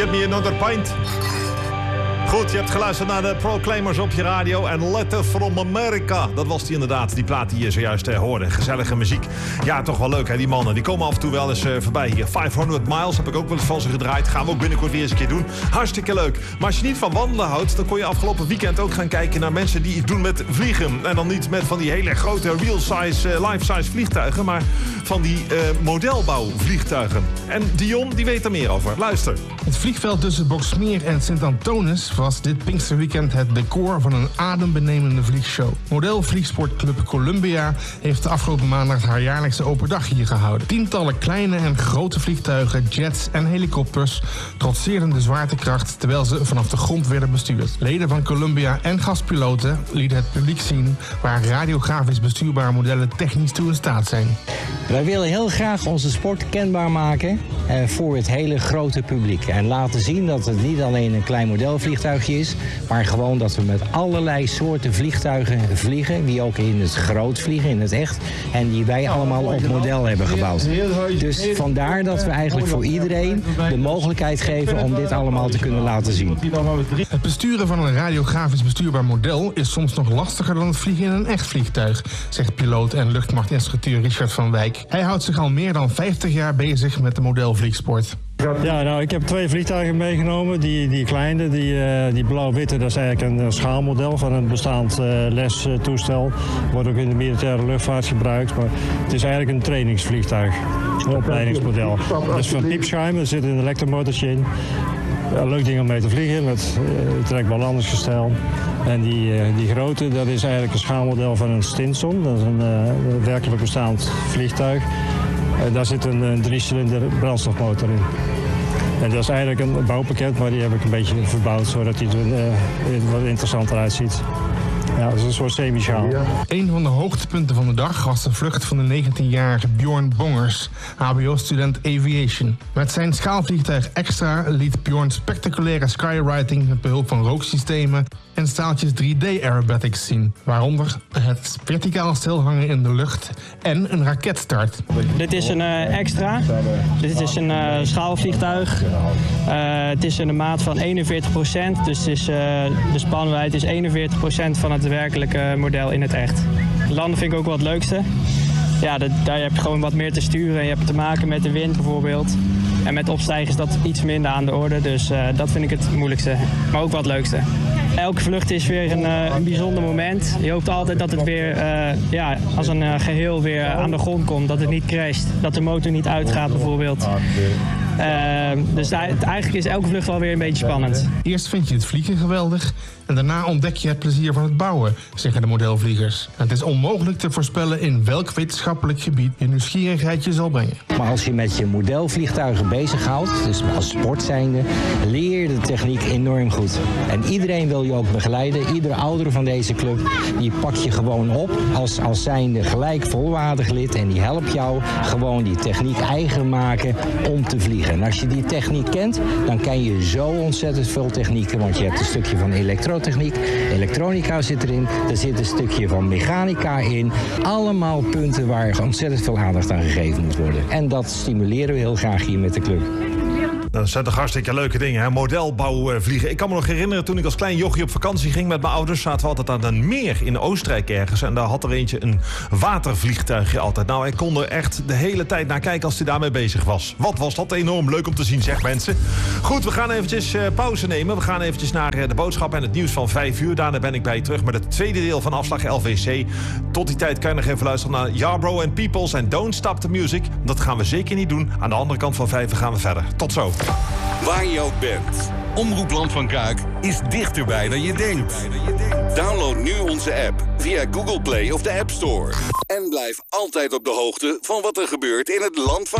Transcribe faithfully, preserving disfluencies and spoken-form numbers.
Give me another pint. Goed, je hebt geluisterd naar de Proclaimers op je radio. En Letter from America. Dat was die inderdaad, die plaat die je zojuist uh, hoorde. Gezellige muziek. Ja, toch wel leuk hè, die mannen. Die komen af en toe wel eens uh, voorbij hier. vijfhonderd miles heb ik ook wel eens van ze gedraaid. Gaan we ook binnenkort weer eens een keer doen. Hartstikke leuk. Maar als je niet van wandelen houdt, dan kon je afgelopen weekend ook gaan kijken naar mensen die iets doen met vliegen. En dan niet met van die hele grote real-size, uh, life-size vliegtuigen, maar van die uh, modelbouwvliegtuigen. En Dion, die weet er meer over. Luister. Het vliegveld tussen Boxmeer en Sint-Antonis was dit Pinksterweekend het decor van een adembenemende vliegshow. Modelvliegsportclub Columbia heeft de afgelopen maandag haar jaarlijkse open dag hier gehouden. Tientallen kleine en grote vliegtuigen, jets en helikopters trotseerden de zwaartekracht terwijl ze vanaf de grond werden bestuurd. Leden van Columbia en gastpiloten lieten het publiek zien waar radiografisch bestuurbare modellen technisch toe in staat zijn. Wij willen heel graag onze sport kenbaar maken eh, voor het hele grote publiek. En laten zien dat het niet alleen een klein modelvliegtuigje is, maar gewoon dat we met allerlei soorten vliegtuigen vliegen, die ook in het groot vliegen, in het echt, en die wij allemaal op model hebben gebouwd. Dus vandaar dat we eigenlijk voor iedereen de mogelijkheid geven om dit allemaal te kunnen laten zien. Het besturen van een radiografisch bestuurbaar model is soms nog lastiger dan het vliegen in een echt vliegtuig, zegt piloot en luchtmachtinstructeur Richard van Wijk. Hij houdt zich al meer dan vijftig jaar bezig met de modelvliegsport. Ja, nou, ik heb twee vliegtuigen meegenomen. Die, die kleine, die, uh, die blauw-witte, dat is eigenlijk een schaalmodel van een bestaand uh, lestoestel. Wordt ook in de militaire luchtvaart gebruikt, maar het is eigenlijk een trainingsvliegtuig. Een opleidingsmodel. Dat is van piepschuim, er zit een elektromotortje in. Ja, leuk ding om mee te vliegen, met uh, trekbaar landingsgestel. En die, uh, die grote, dat is eigenlijk een schaalmodel van een Stinson. Dat is een uh, werkelijk bestaand vliegtuig. Uh, daar zit een, een drie-cilinder brandstofmotor in. En dat is eigenlijk een bouwpakket, maar die heb ik een beetje verbouwd, zodat hij er uh, wat interessanter uitziet. Ja, dat is een soort semi-schaal. Een van de hoogtepunten van de dag was de vlucht van de negentienjarige Bjorn Bongers, H B O-student Aviation. Met zijn schaalvliegtuig Extra liet Bjorn spectaculaire skywriting met behulp van rooksystemen en staaltjes drie D-aerobatics zien, waaronder het verticaal stilhangen in de lucht en een raketstart. Dit is een uh, Extra. Dit is een uh, schaalvliegtuig. Uh, het is in de maat van eenenveertig procent, dus het is, uh, de spanwijdte is eenenveertig procent van het werkelijke model in het echt. Landen vind ik ook wel het leukste. Ja, dat, daar heb je gewoon wat meer te sturen. Je hebt te maken met de wind bijvoorbeeld. En met opstijgen is dat iets minder aan de orde. Dus uh, dat vind ik het moeilijkste. Maar ook wel het leukste. Elke vlucht is weer een, uh, een bijzonder moment. Je hoopt altijd dat het weer uh, ja, als een uh, geheel weer aan de grond komt. Dat het niet crasht. Dat de motor niet uitgaat bijvoorbeeld. Uh, dus eigenlijk is elke vlucht wel weer een beetje spannend. Eerst vind je het vliegen geweldig en daarna ontdek je het plezier van het bouwen, zeggen de modelvliegers. En het is onmogelijk te voorspellen in welk wetenschappelijk gebied je nieuwsgierigheid je zal brengen. Maar als je met je modelvliegtuigen bezighoudt, dus als sport zijnde, leer je de techniek enorm goed. En iedereen wil je ook begeleiden. Iedere oudere van deze club, die pak je gewoon op als, als zijnde gelijk volwaardig lid en die helpt jou gewoon die techniek eigen maken om te vliegen. En als je die techniek kent, dan ken je zo ontzettend veel technieken. Want je hebt een stukje van elektrotechniek, elektronica zit erin, er zit een stukje van mechanica in. Allemaal punten waar ontzettend veel aandacht aan gegeven moet worden. En dat stimuleren we heel graag hier met de club. Dat zijn toch hartstikke leuke dingen, hè? Modelbouw uh, vliegen. Ik kan me nog herinneren, toen ik als klein jochie op vakantie ging met mijn ouders, zaten we altijd aan een meer in Oostenrijk ergens. En daar had er eentje een watervliegtuigje altijd. Nou, ik kon er echt de hele tijd naar kijken als hij daarmee bezig was. Wat was dat enorm leuk om te zien, zeg mensen. Goed, we gaan eventjes uh, pauze nemen. We gaan eventjes naar uh, de boodschap en het nieuws van vijf uur. Daarna ben ik bij je terug met het tweede deel van Afslag L V C. Tot die tijd kan je nog even luisteren naar Yarbrough and Peoples en Don't Stop the Music. Dat gaan we zeker niet doen. Aan de andere kant van vijf gaan we verder. Tot zo. Waar je ook bent, Omroep Land van Kuik is dichterbij dan je denkt. Download nu onze app via Google Play of de App Store. En blijf altijd op de hoogte van wat er gebeurt in het land van